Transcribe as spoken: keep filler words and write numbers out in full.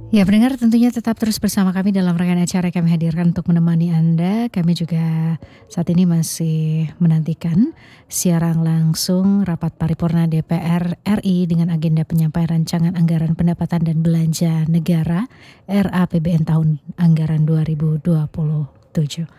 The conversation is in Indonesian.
Ya pendengar tentunya tetap terus bersama kami dalam rangkaian acara kami hadirkan untuk menemani Anda. Kami juga saat ini masih menantikan siaran langsung rapat paripurna D P R R I dengan agenda penyampaian rancangan anggaran pendapatan dan belanja negara R A P B N tahun anggaran dua ribu dua puluh tujuh.